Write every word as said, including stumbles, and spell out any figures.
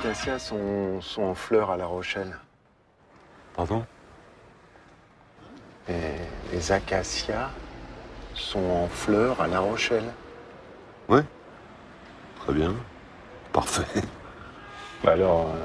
acacias sont, sont en fleurs à La Rochelle. Pardon? Et les acacias sont en fleurs à La Rochelle. Oui. Très bien. Parfait. Bah alors, euh,